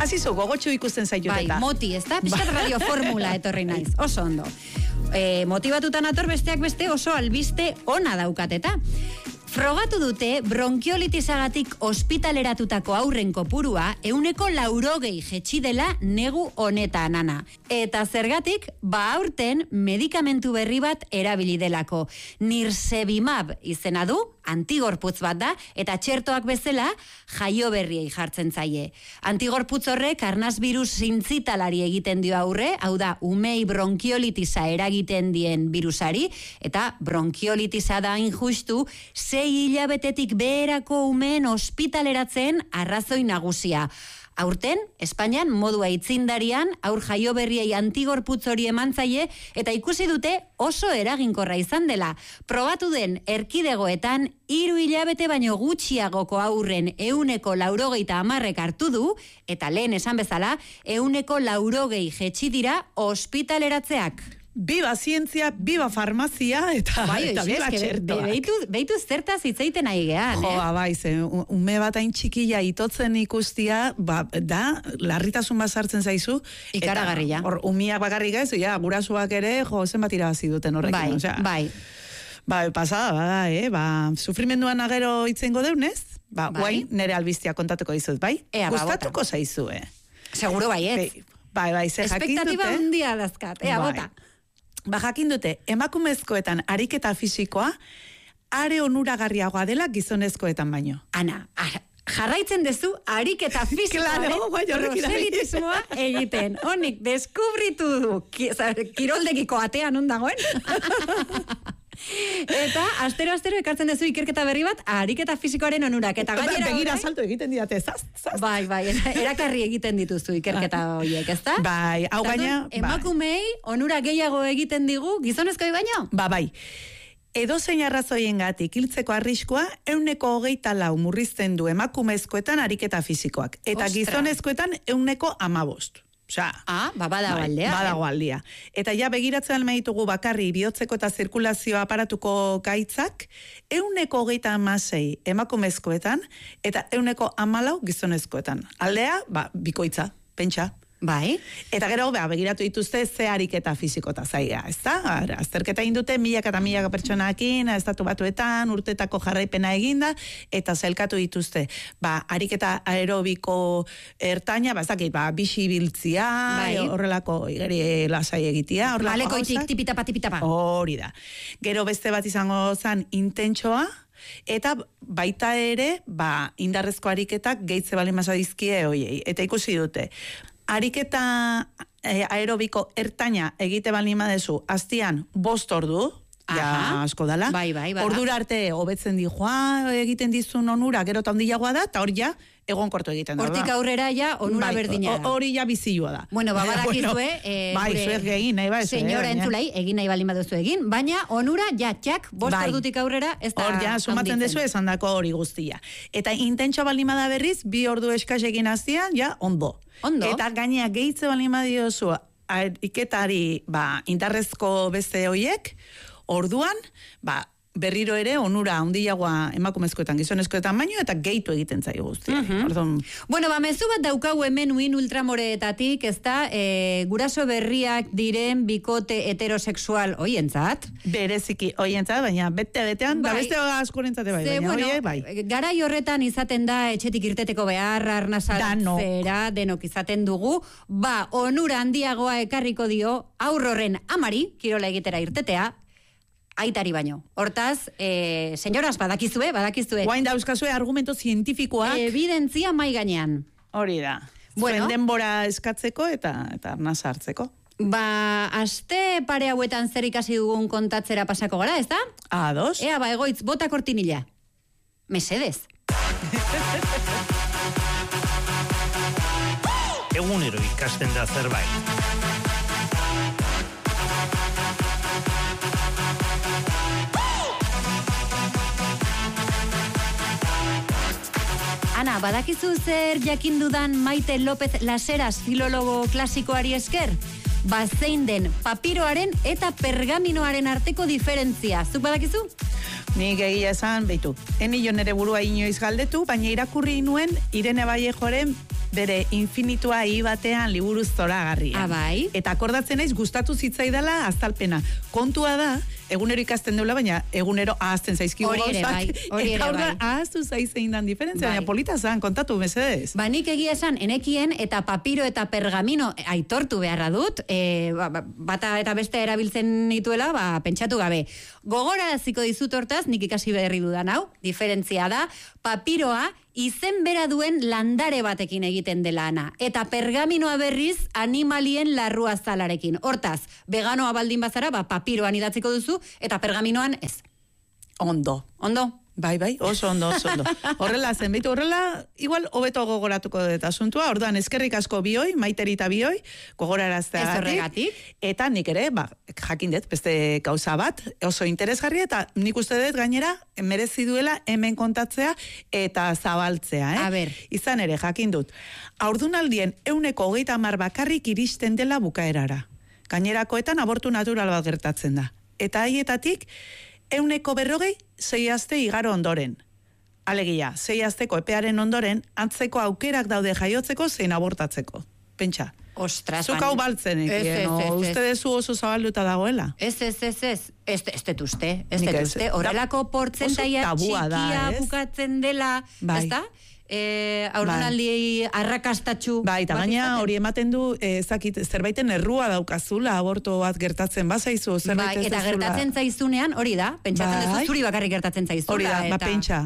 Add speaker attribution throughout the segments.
Speaker 1: Azizu, gogotxu ikusten zaituteta.
Speaker 2: Bai, moti, ez da? Piskat radioformula etorri naiz, oso ondo. Motibatutan ator besteak beste oso albiste ona daukateta. Frogatu dute bronkiolitisagatik ospitaleratutako aurren kopurua 180 jetxi dela negu honetan, Ana. Eta zergatik, aurten medikamentu berri bat erabili delako. Nirsevimab izena du, antigorputz bat da, eta txertoak bezala jaio berriei jartzen zaie. Antigorputz horrek arnasbirus zintzitalari egiten dio aurre, hau da, umei bronkiolitisa eragiten dien virusari, eta bronkiolitisa da injustu, 6 hilabetetik beherako umeen ospitaleratzen arrazoi nagusia. Aurten, Espainian modu aitzindarian aur jaio berriei antigorputz hori eman zaie eta ikusi dute oso eraginkorra izan dela. Probatu den erkidegoetan 3 hilabete baino gutxiagoko aurren 180 hartu du eta lehen esan bezala 180 jetxi dira ospitaleratzeak.
Speaker 1: Biba zientzia, biba farmazia, eta biba txertoak.
Speaker 2: Beitu zertaz hitzeiten nahi gehan,
Speaker 1: ume bat hain txikila itotzen ikustia, da, larritasun bat sartzen zaizu.
Speaker 2: Ikaragarria.
Speaker 1: Umiak bakarrik ez, gurasuak ere, zenbat irabazi duten horrekin.
Speaker 2: Bai.
Speaker 1: Pasada, sufrimenduan agero itzengo deunez, guain nere albistia kontatuko dizut, bai? Gustatuko zaizu,
Speaker 2: Seguro baiet.
Speaker 1: Bai, ze jakin dute.
Speaker 2: Espektatiba mundia dazkat, bota.
Speaker 1: Jakin dute, emakumezkoetan ariketa fisikoa are onuragarriagoa dela gizonezkoetan baino.
Speaker 2: Ana, jarraitzen dezu ariketa fisikoaren proselitismoa egiten. Honik, deskubritu du, kiroldegiko atean ondagoen. Eta astero ekartzen dezu ikerketa berri bat ariketa fisikoaren onurak eta gainera
Speaker 1: begira salto egiten didate zaz.
Speaker 2: Bai, erakarri egiten dituzu ikerketa horiek, ezta?
Speaker 1: Bai, hau gaina
Speaker 2: emakumei onura gehiago egiten digu gizonezkoi baino?
Speaker 1: Bai. Edozein arrazoiengatik hiltzeko arriskua 124 murrizten du emakumezkoetan ariketa fisikoak eta gizonezkoetan 115.
Speaker 2: Badago aldea.
Speaker 1: Badago aldea. Eta begiratzen alme ditugu bakarri bihotzeko eta zirkulazio aparatuko gaitzak 136 emakumezkoetan eta 114 gizonezkoetan. Aldea, bikoitza, pentsa.
Speaker 2: Bai.
Speaker 1: Eta gero, begiratu dituzte ze ariketa fisikota zaia, ezta? Azterketa indute milaka eta milaka pertsonakin, estatu batuetan, urtetako jarraipena eginda, eta zelkatu dituzte, ariketa aerobiko ertaina, ez dakit, bixi biltzia, horrelako igeri lasai egitea,
Speaker 2: Malekoitik tipitapa.
Speaker 1: Hori da. Gero beste bat izango zan intentsoa, eta baita ere, indarrezko ariketak gehitze bali mazadizkie hoiei. Eta ikusi dute, ariketa aerobiko ertaina egite bali madezu, aztian 5 ordu, asko dala.
Speaker 2: Bai.
Speaker 1: Ordura arte hobetzen dijoa egiten dizun onura, gero eta handiagoa da, eta hori egonkortu egiten da.
Speaker 2: Hortik aurrera onura berdina da.
Speaker 1: Hori bizilua da.
Speaker 2: Bueno, badakizue,
Speaker 1: zuek egin nahi
Speaker 2: senyora entzulai, egin nahi balin baduzu egin, baina onura txak, 5 ordutik aurrera, ez da
Speaker 1: handitzen. Sumatzen dezu esan dako hori guztia. Eta intentxo balin bada berriz, 2 ordu eskas egin aztian, ondo. Eta gainea gehitze balin badiozu, ariketari indarrezko beste hoiek, orduan, berriro ere onura handiagoa emakumezkoetan gizonezkoetan baino eta gehitu egiten zaio guztia.
Speaker 2: Bueno, mezu bat daukau hemen uin ultramoreetatik, ezta, guraso berriak diren bikote heterosexual hoientzat.
Speaker 1: Bereziki hoientzat, baina betean, beste askorentzat bai.
Speaker 2: Garai horretan izaten da etxetik irteteko behar, arnasaltzera, denok izaten dugu, onura handiagoa ekarriko dio aurroren amari, kirola egitera irtetea, aitari baino. Hortaz, senyoras, badakizue.
Speaker 1: Guain dauzkazue argumento zientifikoak.
Speaker 2: Evidentzia mai gainean.
Speaker 1: Hori da. Zuen denbora eskatzeko eta arnaz hartzeko.
Speaker 2: Aste pare hauetan zer ikasi dugun kontatzera pasako gara, ez da?
Speaker 1: Ados.
Speaker 2: Egoitz, bota kortinilla. Mesedez.
Speaker 3: Egunero ikasten da zerbait.
Speaker 2: Ana, badakizu zer jakindudan Maite López Laseras filologo klasikoari esker? Zein den papiroaren eta pergaminoaren arteko diferentzia. Zuk badakizu?
Speaker 1: Nik egia esan, beitu. Enio nere burua inoiz galdetu, baina irakurri nuen Irene Vallejoren bere infinitua batean liburuz zoragarria.
Speaker 2: Bai.
Speaker 1: Eta akordatzen naiz gustatu zitzaidala azalpena. Kontua da, egunero ikasten deula, baina egunero ahazten zaizkigu gauzak.
Speaker 2: Hori ere bai.
Speaker 1: Ahaztu zaizein dan diferentzia, baina polita zan, kontatu mesedez.
Speaker 2: Ba, nik egia esan, enekien eta papiro eta pergamino aitortu beharra dut, bata eta beste erabiltzen nituela, pentsatu gabe. Gogoraziko dizut hortaz, nik ikasi berri dudan hau, diferentzia da, papiroa izen bera duen landare batekin egiten dela ana. Eta pergaminoa berriz animalien larruazalarekin. Hortaz, veganoa baldin bazara, papiroan idatziko duzu, eta pergaminoan ez.
Speaker 1: Ondo. Bai, oso ondo. Horrela zenbait, igual hobeto gogoratuko dut asuntua, orduan eskerrik asko bioi, Maiteri eta bioi, gogorarazteagatik. Eta nik ere, jakin dut, beste gauza bat, oso interesgarria, eta nik uste dut gainera, merezi duela hemen kontatzea eta zabaltzea.
Speaker 2: A ber.
Speaker 1: Izan ere, jakin dut, haurdunaldien 130 bakarrik iristen dela bukaerara. Gainerakoetan abortu natural bat gertatzen da. Eta haietatik, 140 6 aste igaro ondoren. Alegia, 6 asteko epearen ondoren, antzeko aukerak daude jaiotzeko zein abortatzeko. Pentsa.
Speaker 2: Ostras,
Speaker 1: zuk hau baltzen ekien, uste dezu oso zabalduta dagoela? Ez
Speaker 2: dut uste. Horrelako portzentaia txikia bukatzen dela, ez da? Aurrenaldi arrakastatxu.
Speaker 1: Eta gaina hori ematen du, zerbaiten errua daukazula, aborto bat gertatzen bazaizu, zerbait ez
Speaker 2: eta gertatzen zaizunean, hori da, pentsatzen duzu zuri bakarrik gertatzen zaizula.
Speaker 1: Hori da, pentsa.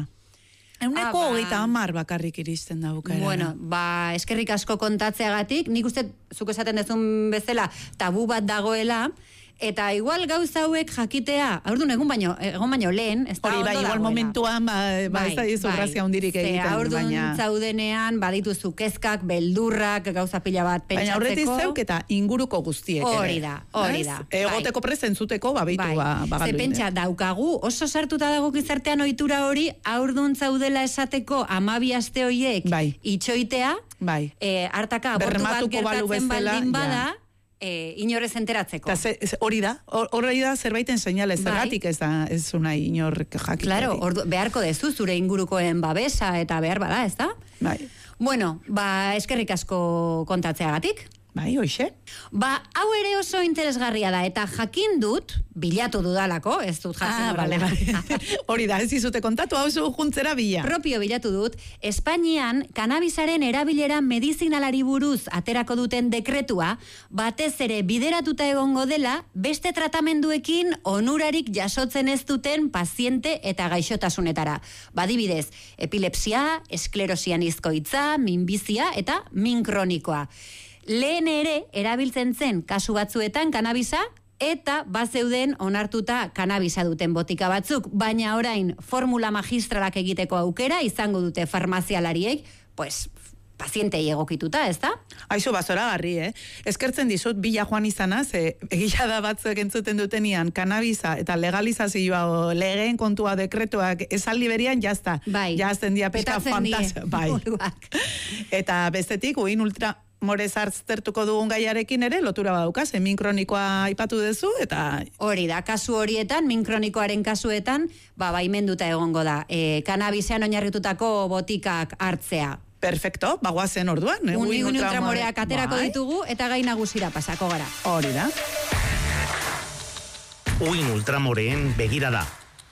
Speaker 1: 130 bakarrik iristen da bukaera.
Speaker 2: Bueno, eskerrik asko kontatzeagatik, nik uste, zuk esaten dezun bezala, tabu bat dagoela, eta igual gauza hauek jakitea, egun baino lehen, ez da
Speaker 1: ondo dagoela. Igual momentuan, ez da dizu grazia hundirik egiten.
Speaker 2: Aurdun zaudenean, badituzu kezkak, beldurrak, gauza pila bat pentsatzeko.
Speaker 1: Baina horretiz zeuk eta inguruko guztiek ere.
Speaker 2: Hori da.
Speaker 1: Egoteko presentzuteko, babitu bagaldu.
Speaker 2: Ze pentsa, daukagu, oso sartuta dago gizartean ohitura hori, aurdun zaudela esateko 12 aste horiek itxoitea, hartaka abortu bat gertatzen baldin bada, inorrez enteratzeko.
Speaker 1: Hori da zerbaiten seinale, zergatik ez unai inor jakitari.
Speaker 2: Claro, beharko dezu zure ingurukoen babesa eta behar bada, ez da? Bueno, eskerrik asko kontatzeagatik.
Speaker 1: Hoxe.
Speaker 2: Hau ere oso interesgarria da, eta jakin dut, bilatu dudalako, ez dut jakin
Speaker 1: hori da, ez izute kontatu, hau zu juntzera bila.
Speaker 2: Propio bilatu dut, Espainian kanabisaren erabilera medizinalari buruz aterako duten dekretua, batez ere bideratuta egongo dela, beste tratamenduekin onurarik jasotzen ez duten paziente eta gaixotasunetara. Badibidez, epilepsia, esklerosian izkoitza, minbizia eta min kronikoa. Lehen ere, erabiltzen zen kasu batzuetan kanabisa, eta bazeuden onartuta kanabisa duten botika batzuk, baina orain formula magistralak egiteko aukera izango dute farmazialariek, pazientei egokituta, ez da?
Speaker 1: Aizu, zoragarri, eskertzen dizut, bila joan izanaz, egia da batzuek entzuten dutenian, kanabisa eta legalizazioa legeen kontua dekretuak esaldi berian, jazta. Jazten dia pizka fantazia. Eta bestetik, uin ultra morez hartztertuko dugun gaiarekin ere, lotura badaukaz, min kronikoa aipatu duzu, eta...
Speaker 2: Hori da, kasu horietan, min kronikoaren kasuetan, baimenduta egongo da. Kanabisean oinarritutako botikak hartzea.
Speaker 1: Perfecto, guazen orduan.
Speaker 2: Uin ultramoreak aterako ditugu, eta gai nagusira pasako gara.
Speaker 1: Hori da.
Speaker 3: Uin ultramoreen begira da.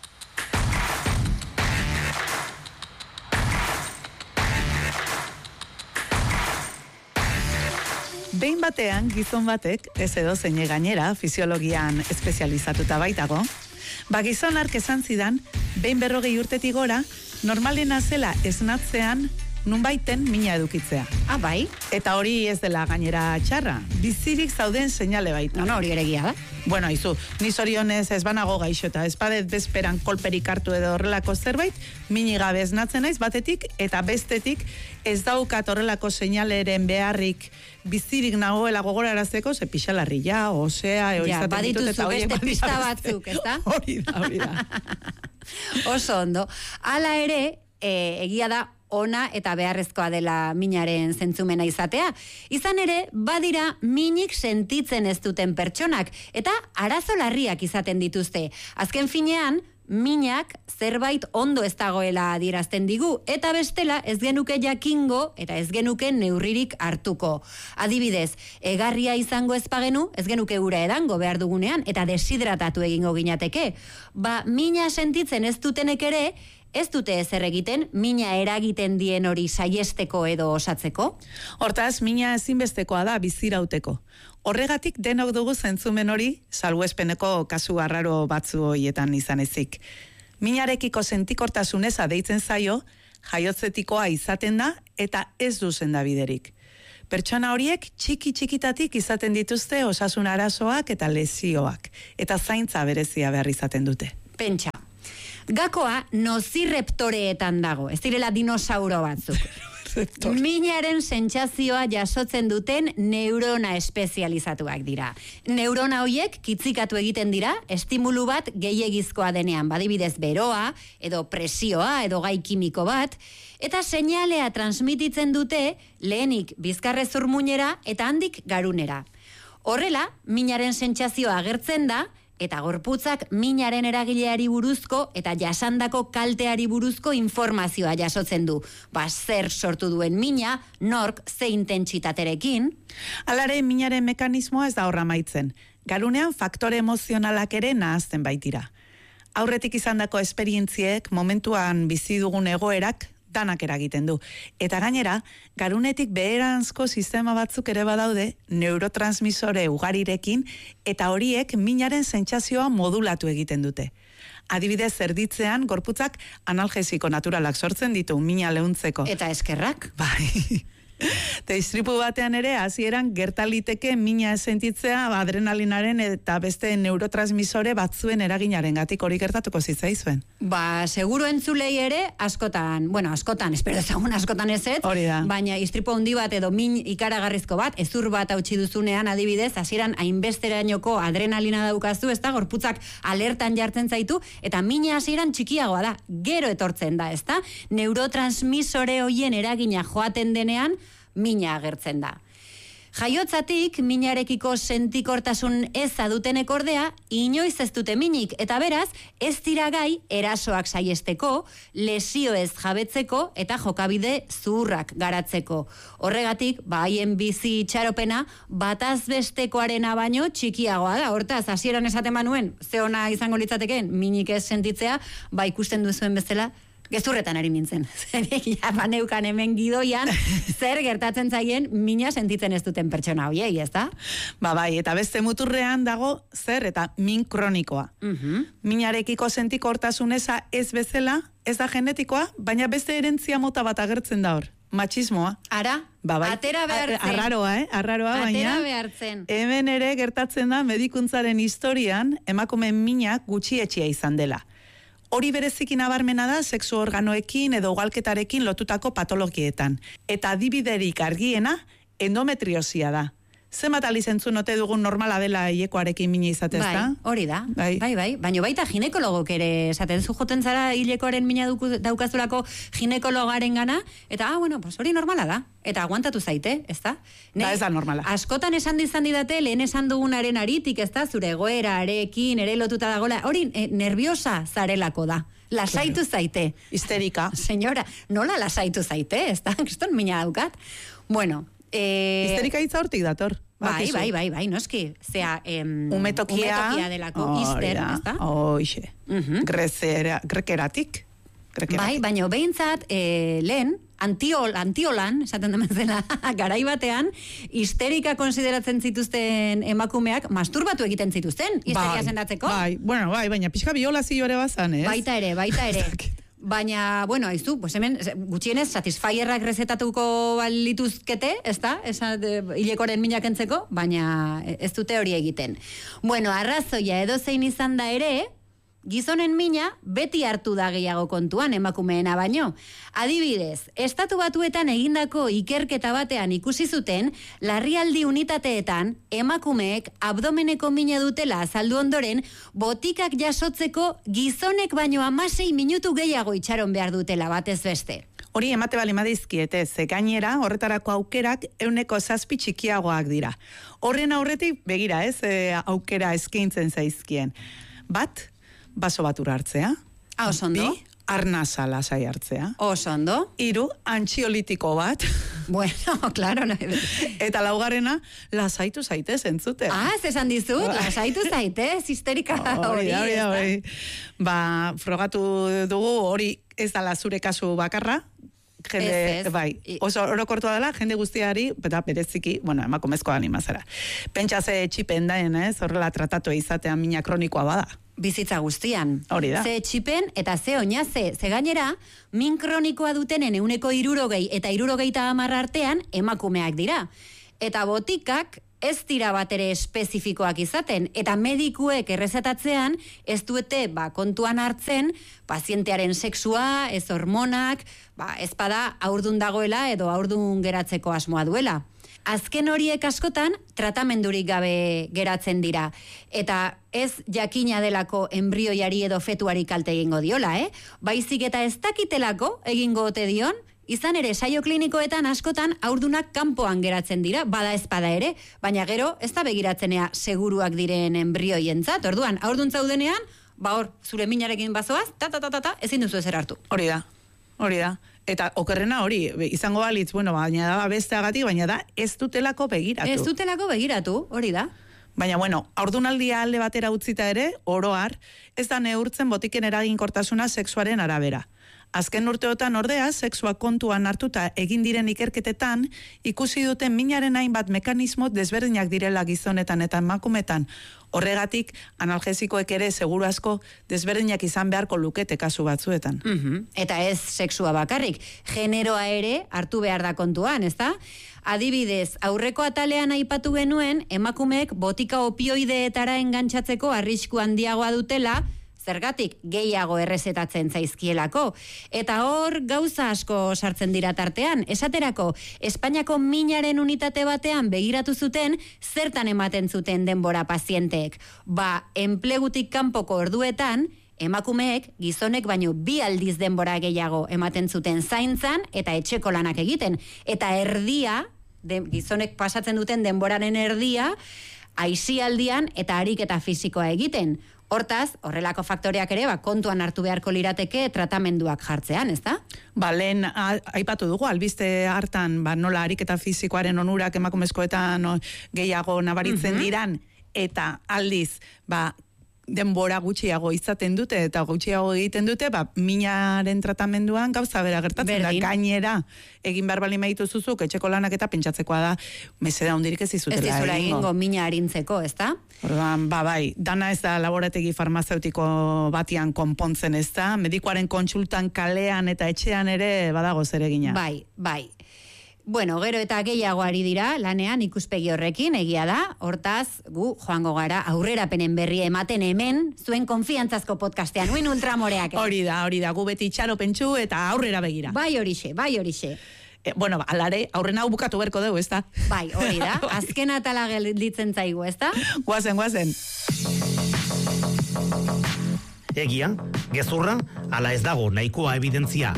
Speaker 1: Behin batean, gizon batek, ez edo zeine gainera, fisiologian espezializatuta baitago, gizon hark esan zidan, behin 40 urtetik gora, normalena zela esnatzean, nunbaiten mina edukitzea.
Speaker 2: Bai?
Speaker 1: Eta hori ez dela gainera txarra. Bizirik zauden seinale baita.
Speaker 2: Hori ere egia da.
Speaker 1: Bueno, izu, ni zorionez ez banago gaixo eta ez badet bezperan kolperik hartu edo horrelako zerbait, mini gabe esnatzen naiz batetik eta bestetik ez daukat horrelako seinaleren beharrik bizirik nagoela gogorarazteko, ze pixalarria, osea, izaten ditut eta horiek
Speaker 2: baditu beste pista batzuk, ez da?
Speaker 1: Hori da.
Speaker 2: Oso ondo. Hala ere, egia da, ona eta beharrezkoa dela minaren zentzumena izatea. Izan ere, badira minik sentitzen ez duten pertsonak, eta arazo larriak izaten dituzte. Azken finean, minak zerbait ondo ez dagoela adierazten digu, eta bestela ez genuke jakingo eta ez genuke neurririk hartuko. Adibidez, egarria izango ez bagenu, ez genuke ura edango behar dugunean, eta deshidratatu egingo ginateke. Mina sentitzen ez dutenek ere, ez dute ezer egiten, mina eragiten dien hori saiesteko edo osatzeko?
Speaker 1: Hortaz, mina ezinbestekoa da bizirauteko. Horregatik denok dugu zentzumen hori, salbuespeneko kasu arraro batzu horietan izan ezik. Minarekiko sentikortasuneza deitzen zaio, jaiotzetikoa izaten da eta ez du sendabiderik. Pertsona horiek txiki-txikitatik izaten dituzte osasun arazoak eta lesioak, eta zaintza berezia behar izaten dute.
Speaker 2: Pentsa. Gakoa nozirreptoreetan dago, ez direla dinosauro batzuk. Minaren sentsazioa jasotzen duten neurona espezializatuak dira. Neurona horiek kitzikatu egiten dira, estimulu bat gehiegizkoa denean, badibidez beroa, edo presioa, edo gai kimiko bat, eta seinalea transmititzen dute lehenik bizkarrezur muinera eta handik garunera. Horrela, minaren sentsazioa agertzen da, eta gorputzak minaren eragileari buruzko eta jasandako kalteari buruzko informazioa jasotzen du. Zer sortu duen mina, nork, ze intentsitaterekin.
Speaker 1: Alare, minaren mekanismoa ez da horra maitzen. Garunean faktore emozionalak ere nahazten baitira. Aurretik izandako esperientziek, momentuan bizi dugun egoerak, danak eragiten du. Eta gainera, garunetik beheranzko sistema batzuk ere badaude neurotransmisore ugarirekin eta horiek minaren sentsazioa modulatu egiten dute. Adibidez, erditzean gorputzak analgesiko naturalak sortzen ditu mina leuntzeko.
Speaker 2: Eta eskerrak?
Speaker 1: Bai. Eta istripu batean ere, hasieran gertaliteke mina sentitzea adrenalinaren eta beste neurotransmisore batzuen eraginaren hori gertatuko zitzaizuen.
Speaker 2: Seguro entzulei ere, askotan, espero ezagun askotan ezet, baina istripu handi bat edo min ikaragarrizko bat, ezur bat hautsi duzunean adibidez, hasieran hainbesterainoko adrenalina daukazu, ez da, gorputzak alertan jartzen zaitu, eta mina hasieran txikiagoa da, gero etortzen da, ez da, neurotransmisore hoien eragina joaten denean, mina agertzen da. Jaiotzatik, minarekiko sentikortasun eza dutenek ordea, inoiz ez dute minik, eta beraz, ez dira gai erasoak saiesteko, lesio ez jabetzeko, eta jokabide zuhurrak garatzeko. Horregatik, haien bizi itxaropena, bataz bestekoarena baino txikiagoa da. Hortaz, hasieran esaten manuen, ze ona izango litzateken, minik ez sentitzea, ikusten duzuen bezala, gezurretan ari nintzen. Baneukan hemen gidoian, zer gertatzen zaien mina sentitzen ez duten pertsona hoiei, ez da?
Speaker 1: Bai, eta beste muturrean dago zer eta min kronikoa. Minarekiko sentikortasuneza ez bezala, ez da genetikoa, baina beste herentzia mota bat agertzen da hor. Matxismoa.
Speaker 2: Ara? Atera behartzen.
Speaker 1: Arraroa, baina.
Speaker 2: Atera behartzen.
Speaker 1: Hemen ere gertatzen da medikuntzaren historian emakumeen minak gutxietxia izan dela. Hori bereziki nabarmena da sexu organoekin edo ugalketarekin lotutako patologietan. Eta adibiderik argiena endometriosia da. Zenbat aliz entzun ote dugun normala dela hilekoarekin mina izatez da?
Speaker 2: Hori da. Bai. Baina baita ginekologok ere esaten zu joten zara hilekoaren mina daukazulako ginekologaren gana, eta hori normala da. Eta aguantatu zaite, ez da?
Speaker 1: Ez da normala.
Speaker 2: Askotan esan didate, lehen esan dugunaren aritik, ez da? Zure egoerarekin ere lotuta dagoela. Hori nerviosa zarelako da. Lasaitu zaite.
Speaker 1: Histerika.
Speaker 2: Senyora, nola lasaitu zaite, ez da? Kriston mina daukat.
Speaker 1: Histerika hitza hortik dator.
Speaker 2: Bai, noski. Zea, umetokia delako, hister, ez da?
Speaker 1: Hoxe. Grekeratik.
Speaker 2: Bai, baina behintzat, lehen, antiolan, esaten demen zela, garai batean, histerika konsideratzen zituzten emakumeak masturbatu egiten zituzten, histeria sendatzeko.
Speaker 1: Bai, baina pixka biolazio ere bazan, ez?
Speaker 2: Baita ere. Baina, aizu, hemen gutxienez satisfierrak rezetatuko balituzkete, ez da? Hilekoren minak entzeko, baina ez dute hori egiten. Arrazoia edozein izan da ere, gizonen mina beti hartu da gehiago kontuan emakumeena baino. Adibidez, Estatu Batuetan egindako ikerketa batean ikusi zuten, larrialdi unitateetan emakumeek abdomeneko mina dutela azaldu ondoren, botikak jasotzeko gizonek baino 16 minutu gehiago itxaron behar dutela batez beste.
Speaker 1: Hori emate bali madizkiete, ze gainera horretarako aukerak 7 txikiagoak dira. Horren aurretik, begira aukera eskaintzen zaizkien. Bat, baso bat ura hartzea.
Speaker 2: Oso ondo.
Speaker 1: 2, arnasa lasai hartzea.
Speaker 2: Oso ondo.
Speaker 1: 3, antxiolitiko bat.
Speaker 2: Bueno, claro.
Speaker 1: Eta laugarrena, lasaitu zaitez entzute.
Speaker 2: Esan dizut, lasaitu zaitez, histerika hori.
Speaker 1: Ba, frogatu dugu hori ez dala zure kasu bakarra, jende, bai, oso orokortua dela, jende guztiari, eta bereziki, emakumezko animazera. Pentsa ze txipen daen, horrela tratatu izatea mina kronikoa bada.
Speaker 2: Bizitza guztian.
Speaker 1: Hori da.
Speaker 2: Ze txipen eta ze oinaze. Ze gainera, min kronikoa dutenen 160 eta 70 artean emakumeak dira. Eta botikak ez dira batere espezifikoak izaten, eta medikuek errezetatzean ez duete kontuan hartzen pazientearen sexua, ez hormonak, ez bada haurdun dagoela edo haurdun geratzeko asmoa duela. Azken horiek askotan tratamendurik gabe geratzen dira. Eta ez jakina delako enbrioiari edo fetuari kalte egingo diola, Baizik eta ez dakitelako egingo ote dion, izan ere saio klinikoetan askotan haurdunak kanpoan geratzen dira, bada ez bada ere, baina gero ez da begiratzenea seguruak diren enbrioientzat. Orduan, haurdun zaudenean, hor, zure minarekin bazoaz, ezin duzu ezer hartu.
Speaker 1: Hori da. Eta okerrena hori, izango balitz, baina da besteagatik, baina da ez dutelako begiratu.
Speaker 2: Ez dutelako begiratu, hori da.
Speaker 1: Baina, haurdunaldia alde batera utzita ere, oroar, ez da neurtzen botiken eraginkortasuna sexuaren arabera. Azken urteotan ordea, sexua kontuan hartuta egin diren ikerketetan, ikusi duten minaren hainbat mekanismo desberdinak direla gizonetan eta emakumetan. Horregatik, analgesikoek ere seguru asko desberdinak izan beharko lukete kasu batzuetan.
Speaker 2: Eta ez sexua bakarrik, generoa ere hartu behar da kontuan, ezta? Adibidez, aurreko atalean aipatu genuen, emakumeek botika opioideetara engantzatzeko arrisku handiagoa dutela, zergatik gehiago errezetatzen zaizkielako. Eta hor gauza asko sartzen dira tartean. Esaterako, Espainiako minaren unitate batean begiratu zuten zertan ematen zuten denbora pazienteek. Enplegutik kanpoko orduetan, emakumeek gizonek baino 2 aldiz denbora gehiago ematen zuten zaintzan eta etxeko lanak egiten. Eta erdia, gizonek pasatzen duten denboraren erdia, aisialdian eta ariketa fisikoa egiten. Hortaz, horrelako faktoreak ere, kontuan hartu beharko lirateke tratamenduak jartzean, ezta?
Speaker 1: Lehen aipatu dugu, albiste hartan, nola ariketa fisikoaren onurak emakumezkoetan gehiago nabaritzen diran, eta aldiz, denbora gutxiago izaten dute eta gutxiago egiten dute, minaren tratamenduan gauza bera gertatzen da. Gainera, egin behar bali maitu zuzuk, etxeko lanak eta pentsatzekoa da, meseda hundirik ez izutela egingo.
Speaker 2: Ez izula egingo mina harintzeko, ezta?
Speaker 1: Orduan, bai, dana ez da laborategi farmazeutiko batian konpontzen, ez da? Medikuaren kontsultan kalean eta etxean ere badago zeregina.
Speaker 2: Bai. Bueno, gero eta gehiago ari dira, lanean ikuspegi horrekin, egia da, hortaz, gu joango gara aurrerapenen berri ematen hemen, zuen konfiantzazko podcastean, uin ultramoreak.
Speaker 1: Hori da, gu beti txaro pentsu eta aurrera begira.
Speaker 2: Bai horixe.
Speaker 1: Alare, aurrena hau bukatu berko dugu, ez da?
Speaker 2: Bai, hori da, azken atala gelditzen zaigu, ez da?
Speaker 1: Guazen.
Speaker 3: Egia, gezurra, ala ez dago nahikoa evidentzia.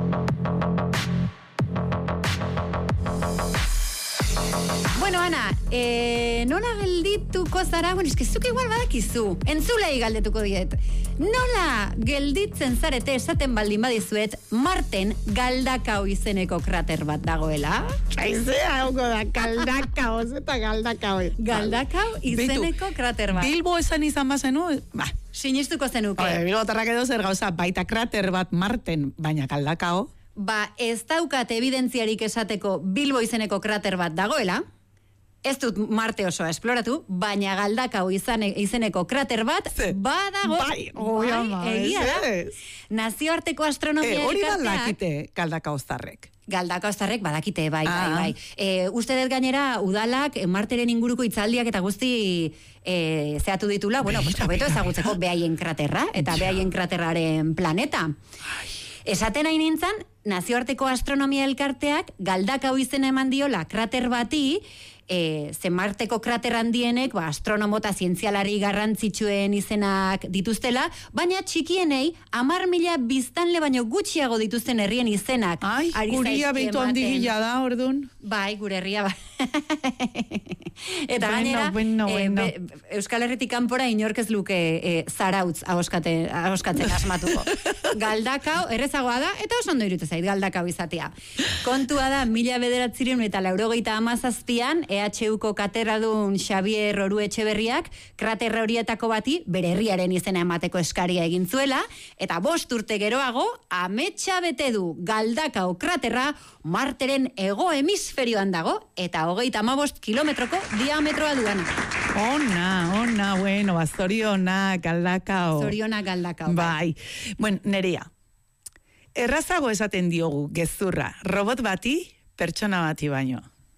Speaker 2: Bueno, Ana, nola geldituko zara? Bueno, zuk igual badakizu. Entzulei galdetuko diet. Nola gelditzen zarete esaten baldin badizuet Marten Galdakao izeneko krater bat dagoela?
Speaker 1: Aizea, hauko da, Galdakao, zeta Galdakao.
Speaker 2: Galdakao izeneko krater bat.
Speaker 1: Bilbo esan izan bazenu,
Speaker 2: sinistuko zenuke.
Speaker 1: Bilbo tarrak edo zer gauza, baita krater bat Marten, baina Galdakao.
Speaker 2: Ez daukat evidentziarik esateko Bilbo izeneko krater bat dagoela. Ez dut Marte osoa esploratu, baina Galdakao izeneko krater bat badago. Egia da. Nazioarteko astronomia elkarteak.
Speaker 1: Hori badakite Galdakao zarrek.
Speaker 2: Galdakao zarrek badakite, bai. Uste dut gainera udalak Marteren inguruko hitzaldiak eta guzti zehatu ditula, hobeto ezagutzeko behaien kraterra eta behaien kraterraren planeta. Esaten hain nintzen, nazioarteko astronomia elkarteak Galdakao izena eman diola krater bati, Marteko krater handienek, astronomo eta zientzialari garrantzitsuen izenak dituztela, baina txikienei 10.000 biztanle baino gutxiago dituzten herrien izenak.
Speaker 1: Ai, guria behitu handigila da, ordun.
Speaker 2: Bai, gure herria, Eta gainera, Euskal Herritik kanpora inork ez luke zarautz ahoskatzen asmatuko. Galdakao, errezagoa da, eta oso ondo irutu zait, galdakao izatea. Kontua da, 1987an, EHUko katedradun Xavier Oru Etxeberriak, krater horietako bati, bere herriaren izena emateko eskaria egin zuela, eta 5 urte geroago, ametsa bete du Galdakao kraterra Marteren hego hemisferioan dago, eta 35 kilometroko diametroa duena.
Speaker 1: Ona, bueno, zorionak Galdakao.
Speaker 2: Zorionak Galdakao.
Speaker 1: Bai. Bueno, Nerea, errazago esaten diogu gezurra, robot bati, pertsona bati baino.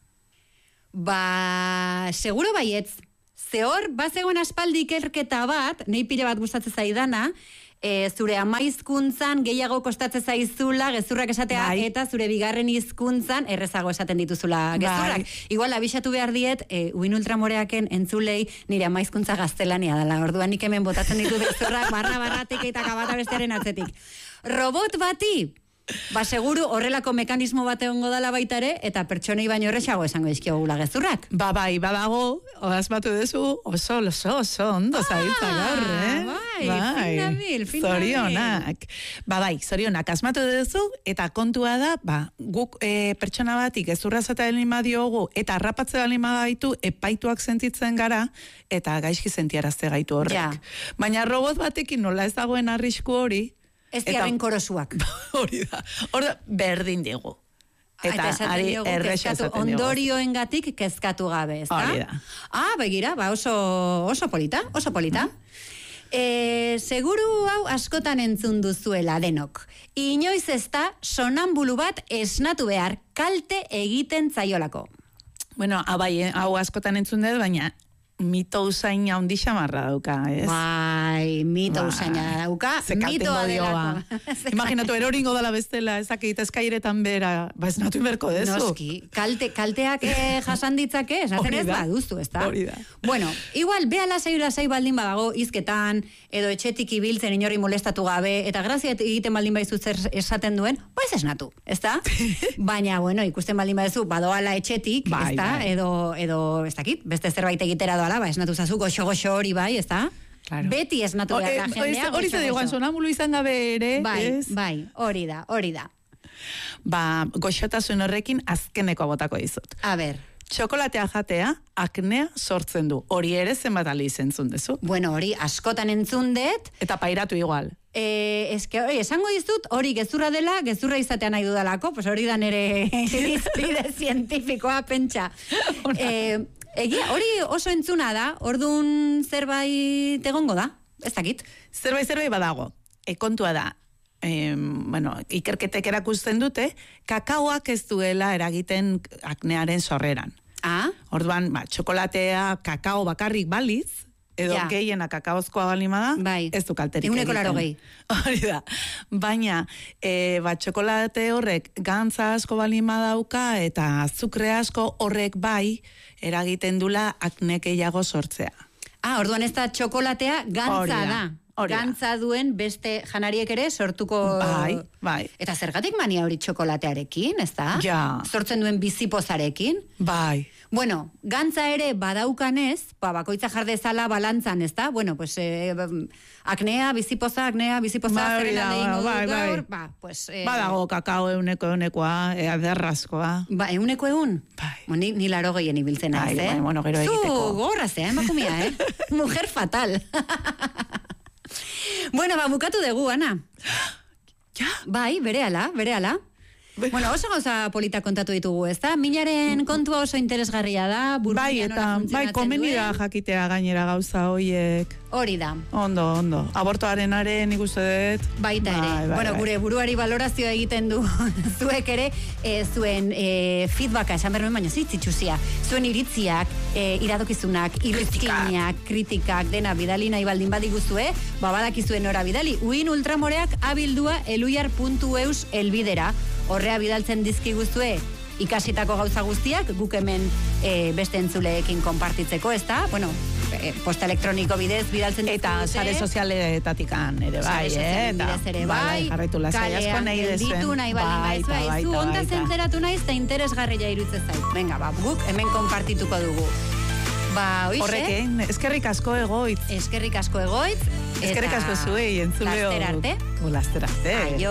Speaker 2: Seguro baietz. Zehor, bazegoen aspaldi ikerketa bat, nei pile bat gustatzen zaidana, zure ama hizkuntzan gehiago kostatzen zaizula gezurrak esatea, eta zure bigarren hizkuntzan errezago esaten dituzula gezurrak. Igual, abisatu behar diet, Uin Ultramoreaken entzulei nire ama hizkuntza gaztelania dela. Orduan nik hemen botatzen ditu gezurrak barratik eta kabata bestearen atzetik. Robot bati, seguru horrelako mekanismo bat egongo dala baita ere, eta pertsonei baino erresago esango izkiogula gezurrak.
Speaker 1: Bai, badago, asmatu duzu, oso ondo zabiltza gaur,
Speaker 2: Fin
Speaker 1: zorionak. Zorionak, asmatu duzu, eta kontua da, guk pertsona batik gezurra zata elima diogu, eta harrapatze elima gaitu, epaituak sentitzen gara, eta gaizki sentiarazte gaitu horrek. Baina robot batekin nola ez dagoen arrisku hori,
Speaker 2: ez diaren korosuak.
Speaker 1: Hori da, berdin digu. Eta ari erresa esaten digu.
Speaker 2: Ondorioengatik kezkatu gabe, ez da?
Speaker 1: Hori da.
Speaker 2: Begira, oso polita. Seguru hau askotan entzun duzuela denok. Inoiz ez da sonambulu bat esnatu behar kalte egiten zaiolako.
Speaker 1: Bueno, hau askotan entzun dut, baina mito usaina handi xamarra dauka, ez?
Speaker 2: Mito usaina dauka.
Speaker 1: Mitoa delako. Imaginatu, eroringo dala bestela, ezakit eskairetan bera, ez natu inberko dezu.
Speaker 2: Noski, kalteak jasan ditzake, esaten ez baduztu, ez da?
Speaker 1: Hori da.
Speaker 2: Bueno, igual, beha lasai baldin badago, izketan, edo etxetik ibiltzen inorri molestatu gabe, eta grazia egiten baldin baizu zer esaten duen, ez esnatu, ez da? Baina, bueno, ikusten baldin baizu, badoala etxetik, ez da? Edo, ez dakit, beste zerbait egitera doala, esnatu zazu, goxo hori bai, ez da? Claro. Beti esnatu behar da jendea.
Speaker 1: Hori ze diguan, sonambulu izan gabe ere.
Speaker 2: Bai, hori da.
Speaker 1: Goxotasun horrekin azkeneko botako dizut.
Speaker 2: A ber.
Speaker 1: Txokolatea jatea, aknea sortzen du. Hori ere zenbat aliz entzun dezu?
Speaker 2: Bueno, hori askotan entzun dut.
Speaker 1: Eta pairatu igual.
Speaker 2: Esango dizut, hori gezurra dela, gezurra izatea nahi dudalako, pues hori da nere irizpide zientifikoa pentsa. Egia, hori oso entzuna da, ordun zerbait egongo da, ez dakit.
Speaker 1: Zerbait badago, kontua da, ikerketek erakusten dute, kakaoak ez duela eragiten aknearen sorreran. Orduan, txokolatea kakao bakarrik baliz, edo gehiena kakaozkoa balima da, ez du kalterik egiten.
Speaker 2: 180.
Speaker 1: Hori da. Baina, txokolate horrek gantza asko balima dauka, eta azukre asko horrek bai eragiten dula akne gehiago sortzea.
Speaker 2: Orduan ez da txokolatea gantza da. Gantza duen beste janariek ere sortuko...
Speaker 1: Bai.
Speaker 2: Eta zergatik mania hori txokolatearekin, ez da? Sortzen duen bizipozarekin?
Speaker 1: Bai.
Speaker 2: Bueno, gantza ere badaukanez, bakoitza jardezala balantzan, ez da? Bueno, pues, aknea, bizipoza, zerrena dehingo du gaur,
Speaker 1: badago kakao eunekoa, aderrazkoa.
Speaker 2: Euneko eun?
Speaker 1: Bai.
Speaker 2: Ni 80 ibiltzen naiz, eh?
Speaker 1: Bueno, gero egiteko.
Speaker 2: Zu gorrazea, emakumea, Mujer fatal. Bueno, bukatu dugu, Ana.
Speaker 1: Ja?
Speaker 2: Bai, berehala. Bueno, oso gauza polita kontatu ditugu, ez da? Minaren kontua oso interesgarria da, burbuian nola funtzionatzen duen.
Speaker 1: Komeni da jakitea gainera gauza hoiek.
Speaker 2: Hori da.
Speaker 1: Ondo. Abortoarenaren ikuste dut.
Speaker 2: Baita ere. Bueno, gure buruari valorazioa egiten du zuek ere, zuen feedbacka, esan bermen baina zitzitxuzia. Zuen iritziak, iradokizunak, iruzkinak, kritikak, dena bidali nahi baldin badiguzue, badakizuen ora bidali. Uin Ultramoreak abildua eluiar.eus elbidera. Horrea bidaltzen dizkiguzue ikasitako gauza guztiak guk hemen beste entzuleekin konpartitzeko, ez da? Bueno, posta elektroniko bidez bidaltzen
Speaker 1: eta sare sozialetatikan ere bai,
Speaker 2: bidez ere bai,
Speaker 1: jarraitu lasai asko nahi desuen.
Speaker 2: Ditu nahi bali zu onta zentzeratu naiz eta interesgarria iruditzen zait. Venga, guk hemen konpartituko dugu.
Speaker 1: Horrekin, eskerrik asko egoitz.
Speaker 2: Eskerrik asko egoitz.
Speaker 1: Eskerrik asko zuei, entzuleo.
Speaker 2: Laster arte.
Speaker 1: Laster arte.
Speaker 2: Aio.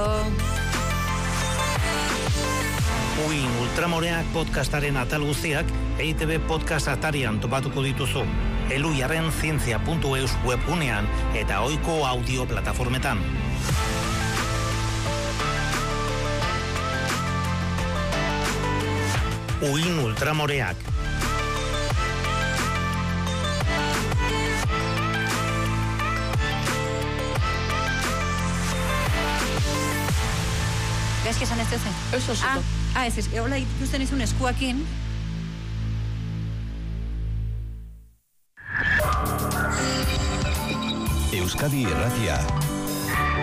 Speaker 3: Uin Ultramoreak podcastaren atal guztiak EITB podcast atarian topatuko dituzu. Eluiarren zientzia.eus webgunean eta ohiko audio plataformetan. Uin Ultramoreak.
Speaker 2: Gaizki esan ez zen?
Speaker 1: Eso.
Speaker 2: Ez, hola ikusten izun eskuakin.
Speaker 4: Euskadi Irratia.